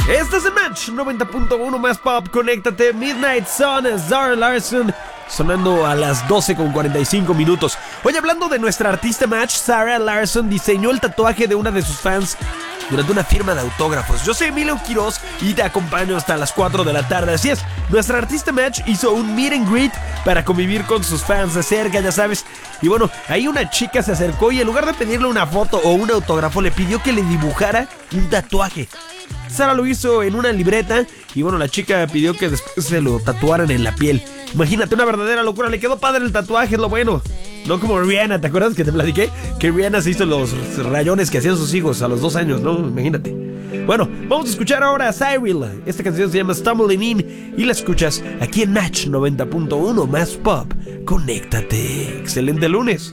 Este es el Match 90.1 más pop. Conéctate. Midnight Sun, Zara Larsson, sonando a las 12:45. Oye, hablando de nuestra artista Match, Zara Larsson diseñó el tatuaje de una de sus fans durante una firma de autógrafos. Yo soy Emilio Quiroz y te acompaño hasta las 4 de la tarde. Así es, nuestra artista Match hizo un meet and greet para convivir con sus fans de cerca, ya sabes. Y bueno, ahí una chica se acercó y en lugar de pedirle una foto o un autógrafo, le pidió que le dibujara un tatuaje. Sara lo hizo en una libreta y bueno, la chica pidió que después se lo tatuaran en la piel. Imagínate, una verdadera locura. Le quedó padre el tatuaje, es lo bueno. No como Rihanna, ¿te acuerdas que te platiqué? Que Rihanna se hizo los rayones que hacían sus hijos a los 2 años, ¿no? Imagínate. Bueno, vamos a escuchar ahora a Cyril. Esta canción se llama Stumbling In y la escuchas aquí en Match 90.1 más pop. Conéctate. Excelente lunes.